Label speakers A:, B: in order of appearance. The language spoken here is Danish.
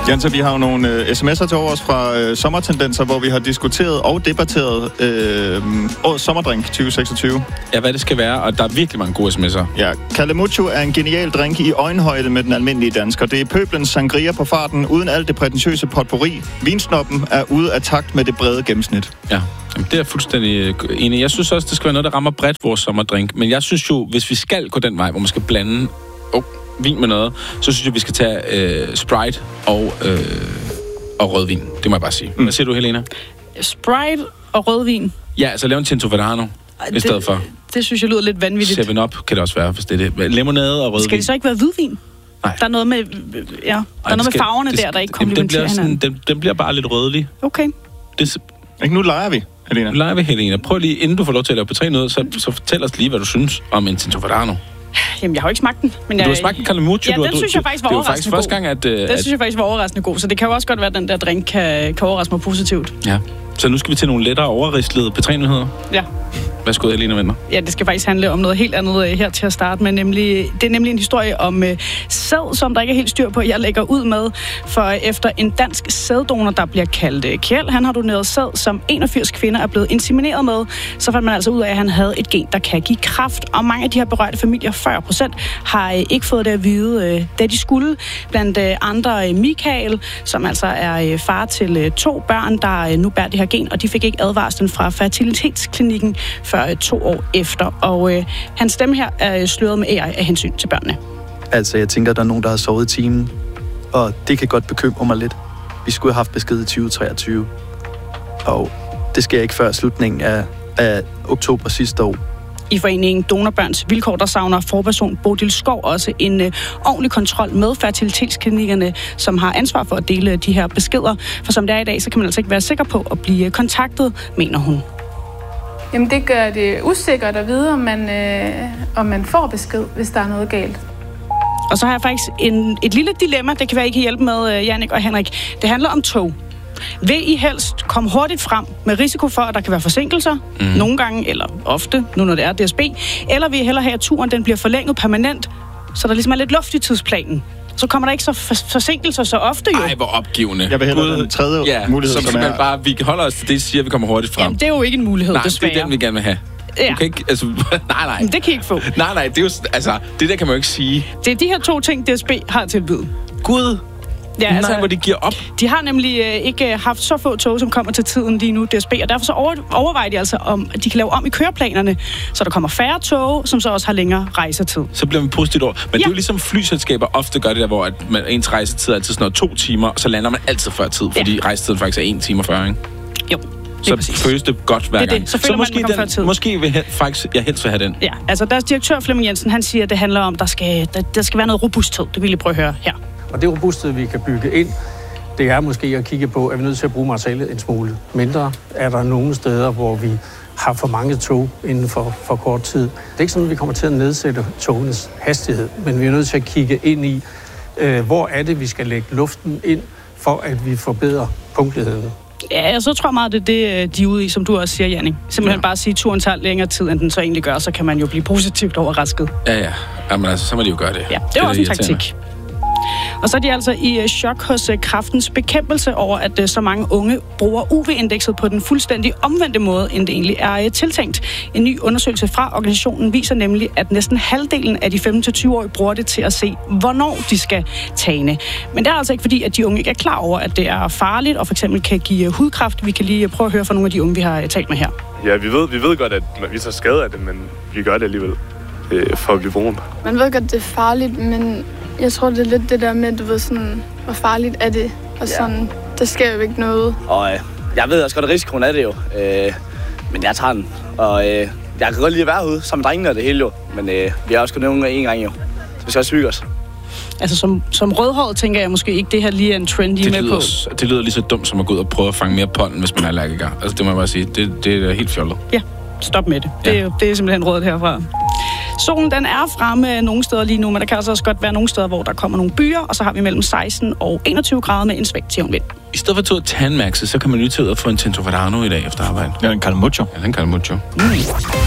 A: Jens, vi har jo nogle sms'er til overs fra sommertendenser, hvor vi har diskuteret og debatteret årets sommerdrink 2026.
B: Ja, hvad det skal være, og der er virkelig mange gode sms'er.
A: Ja, Calamucho er en genial drink i øjenhøjde med den almindelige dansker. Det er pøblens sangria på farten, uden alt det prætentiøse potpourri. Vinsnoppen er ude af takt med det brede gennemsnit.
B: Ja, jamen, det er fuldstændig enig. Jeg synes også, det skal være noget, der rammer bredt vores sommerdrink. Men jeg synes jo, hvis vi skal gå den vej, hvor man skal blande vin med noget, så synes jeg, vi skal tage Sprite og rødvin. Det må jeg bare sige. Hvad siger du, Helena?
C: Sprite og rødvin?
B: Ja, altså lave en Tinto Verano i stedet for.
C: Det synes jeg lyder lidt vanvittigt.
B: 7-Up kan det også være, hvis det er det. Lemonade og rødvin.
C: Skal det så ikke være hvidvin? Nej. Der er noget med, med farverne der ikke komplementerer hinanden.
B: Den bliver bare lidt rødlig.
C: Okay.
A: Ikke, nu leger vi, Helena.
B: Nu leger vi, Helena. Prøv lige, inden du får lov til at lave på 3 noget, så fortæl os lige, hvad du synes om en Tinto Verano.
C: Jamen, jeg har jo ikke smagt den. Men
B: du har smagt en Calamucho?
C: Ja, den synes jeg faktisk var overraskende god.
B: Første gang, at
C: den synes jeg faktisk var overraskende god, så det kan jo også godt være, at den der drink kan overraske mig positivt.
B: Ja. Så nu skal vi til nogle lettere overristlede P3-nyheder.
C: Ja.
B: Værsgo, Elina Venter.
C: Ja, det skal faktisk handle om noget helt andet her til at starte med. Det er nemlig en historie om sæd, som der ikke er helt styr på, jeg lægger ud med. For efter en dansk sæddonor, der bliver kaldt Kjeld, han har doneret sæd, som 81 kvinder er blevet insemineret med, så fandt man altså ud af, at han havde et gen, der kan give kræft. Og mange af de her berørte familier, 40%, har ikke fået det at vide, da de skulle. Blandt andre Michael, som altså er far til 2 børn, der nu bærer det her gen, og de fik ikke advarslen fra fertilitetsklinikken før 2 år efter. Og hans stemme her er sløret med AI af hensyn til børnene.
D: Altså, jeg tænker, der er nogen, der har sovet i timen, og det kan godt bekymre mig lidt. Vi skulle have haft besked i 2023, og det sker ikke før slutningen af oktober sidste år.
C: I foreningen Donorbørns Vilkår, der savner forperson Bodil Skov også en ordentlig kontrol med fertilitetsklinikkerne, som har ansvar for at dele de her beskeder. For som det er i dag, så kan man altså ikke være sikker på at blive kontaktet, mener hun.
E: Jamen det gør det usikkert at vide, om man får besked, hvis der er noget galt.
C: Og så har jeg faktisk et lille dilemma, det kan være, I kan hjælpe med, Jannik og Henrik. Det handler om tog. Vil I helst komme hurtigt frem med risiko for, at der kan være forsinkelser, nogle gange eller ofte, nu når det er DSB, eller vil I hellere have, at turen den bliver forlænget permanent, så der ligesom er lidt luft i tidsplanen? Så kommer der ikke så forsinkelser så ofte jo.
B: Ej, hvor opgivende.
A: Jeg vil hellere den tredje mulighed,
B: som er bare, vi holder os til det, siger, vi kommer hurtigt frem.
C: Jamen, det er jo ikke en mulighed, desværre.
B: Nej, det er den, vi gerne vil have.
C: Ja.
B: Du kan ikke, altså, nej.
C: Men det kan I ikke få.
B: Nej, det er jo, altså, det der kan man jo ikke sige.
C: Det er de her 2 ting, DSB har tilbydet.
B: Gud. Ja, altså, hvor de giver op.
C: De har nemlig ikke haft så få tog, som kommer til tiden lige nu, DSB, og derfor så overvejer de altså, om de kan lave om i køreplanerne, så der kommer færre tog, som så også har længere rejsetid.
B: Så bliver man positivt over. Men det er jo ligesom flyselskaber ofte gør det der, hvor at ens rejsetid er altid sådan noget 2 timer, og så lander man altid før tid, fordi rejsetiden faktisk er 1 time og 40, ikke?
C: Jo.
B: Så føles det godt hver gang.
C: Så føler
B: måske
C: man før tid.
B: Måske vil jeg helst have den.
C: Ja, altså deres direktør Flemming Jensen, han siger, at det handler om, der skal være noget robusthed. Det vil jeg prøve at høre her.
F: Og det robusthed, vi kan bygge ind, det er måske at kigge på, er vi nødt til at bruge materialet en smule mindre? Er der nogle steder, hvor vi har for mange tog inden for kort tid? Det er ikke sådan, at vi kommer til at nedsætte togenes hastighed, men vi er nødt til at kigge ind i, hvor er det, vi skal lægge luften ind, for at vi forbedrer punktligheden.
C: Ja, så tror jeg meget, det er det, de er ude i, som du også siger, Jannik. Simpelthen bare sige, at turen tager længere tid, end den så egentlig gør, så kan man jo blive positivt overrasket.
B: Ja. Jamen altså, så må de jo gøre det.
C: Ja, det er også en taktik. Og så er de altså i chok hos Kræftens Bekæmpelse over, at så mange unge bruger UV-indekset på den fuldstændig omvendte måde, end det egentlig er tiltænkt. En ny undersøgelse fra organisationen viser nemlig, at næsten halvdelen af de 15-20-årige bruger det til at se, hvornår de skal tane. Men det er altså ikke fordi, at de unge ikke er klar over, at det er farligt og for eksempel kan give hudkræft. Vi kan lige prøve at høre fra nogle af de unge, vi har talt med her.
G: Ja, vi ved godt, at vi tager skade af det, men vi gør det alligevel for at blive brun.
H: Man ved godt, det er farligt, men jeg tror, det er lidt det der med, du ved sådan, hvor farligt er det, og sådan, der sker jo ikke noget.
I: Og jeg ved også godt, at risikoen er det jo, men jeg tager den, og jeg kan godt lide at være ude sammen med drengene og det hele jo, men vi har også kun nævnt en gang jo, så vi skal også hygge os.
C: Altså som rødhåret tænker jeg måske ikke, det her lige er en trend, I er med på.
B: Det lyder lige så dumt som at gå ud og prøve at fange mere pollen, hvis man er allergiker. Altså det må jeg bare sige, det er helt fjollet.
C: Ja, stop med det. Det er simpelthen rådet herfra. Solen den er fremme nogle steder lige nu, men der kan altså også godt være nogle steder, hvor der kommer nogle byer, og så har vi mellem 16 og 21 grader med en svag til vind.
B: I stedet for at tage ud Tanmax'et, så kan man lige tage ud og få en Tinto Verano i dag efter arbejde.
A: Ja, en Calamucho.
B: Ja, en Calamucho.